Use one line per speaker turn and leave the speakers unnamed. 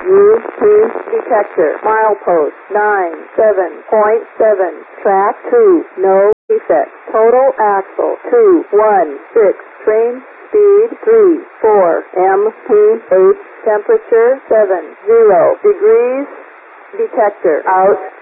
UP detector. Milepost 97.7. Track 2. No defect. Total axle 216. Train speed 34 mph. Temperature 70 degrees. Detector out.